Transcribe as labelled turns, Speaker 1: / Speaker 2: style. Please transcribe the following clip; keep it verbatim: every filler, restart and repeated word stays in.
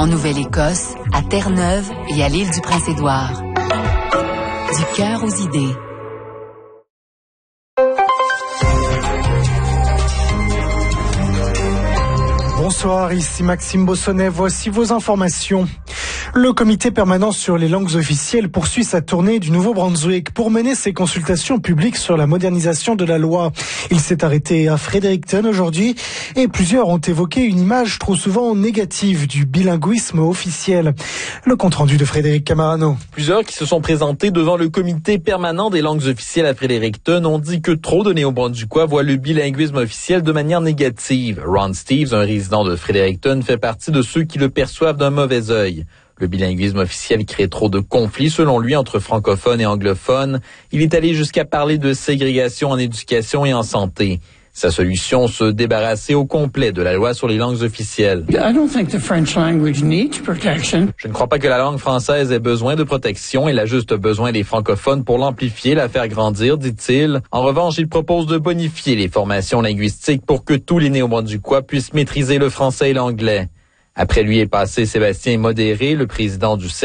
Speaker 1: En Nouvelle-Écosse, à Terre-Neuve et à l'île du Prince-Édouard. Du cœur aux idées.
Speaker 2: Bonsoir, ici Maxime Bossonnet. Voici vos informations. Le comité permanent sur les langues officielles poursuit sa tournée du Nouveau-Brunswick pour mener ses consultations publiques sur la modernisation de la loi. Il s'est arrêté à Fredericton aujourd'hui et plusieurs ont évoqué une image trop souvent négative du bilinguisme officiel. Le compte-rendu de Frédéric Camarano.
Speaker 3: Plusieurs qui se sont présentés devant le comité permanent des langues officielles à Fredericton ont dit que trop de Néo-Brunswickois voient le bilinguisme officiel de manière négative. Ron Steves, un résident de Fredericton, fait partie de ceux qui le perçoivent d'un mauvais œil. Le bilinguisme officiel crée trop de conflits, selon lui, entre francophones et anglophones. Il est allé jusqu'à parler de ségrégation en éducation et en santé. Sa solution, se débarrasser au complet de la loi sur les langues officielles.
Speaker 4: I don't think the French language needs protection.
Speaker 3: Je ne crois pas que la langue française ait besoin de protection. Elle a juste besoin des francophones pour l'amplifier, la faire grandir, dit-il. En revanche, il propose de bonifier les formations linguistiques pour que tous les Néo-Brunswickois puissent maîtriser le français et l'anglais. Après lui est passé Sébastien Modéré, le président du